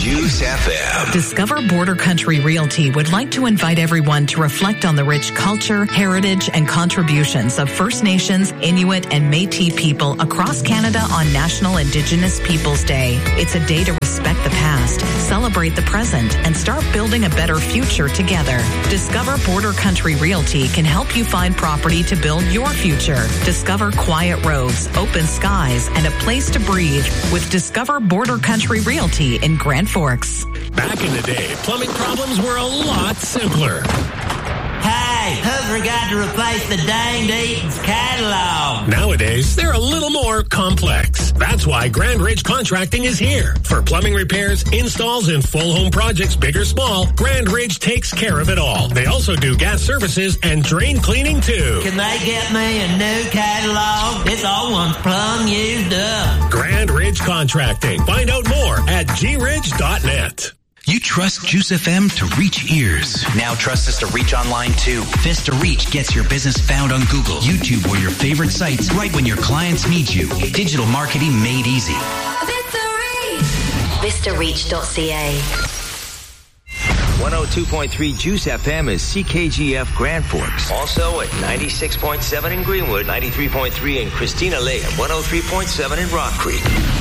Juice FM. Discover Border Country Realty would like to invite everyone to reflect on the rich culture, heritage, and contributions of First Nations, Inuit, and Métis people across Canada on National Indigenous Peoples Day. It's a day to respect the past, celebrate the present, and start building a better future together. Discover Border Country Realty can help you find property to build your future. Discover quiet roads, open skies, and a place to breathe with Discover Border Country Realty in Grand Forks. Back in the day, plumbing problems were a lot simpler. Hey, who forgot to replace the danged Eaton's catalog? Nowadays, they're a little more complex. That's why Grand Ridge Contracting is here. For plumbing repairs, installs, and full home projects, big or small, Grand Ridge takes care of it all. They also do gas services and drain cleaning, too. Can they get me a new catalog? This old one's plumb used up. Grand Ridge Contracting. Find out more at gridge.net. You trust Juice FM to reach ears. Now trust us to reach online too. Vista Reach gets your business found on Google, YouTube, or your favorite sites right when your clients need you. Digital marketing made easy. VistaReach.ca. 102.3 Juice FM is CKGF Grand Forks. Also at 96.7 in Greenwood, 93.3 in Christina Lake, and 103.7 in Rock Creek.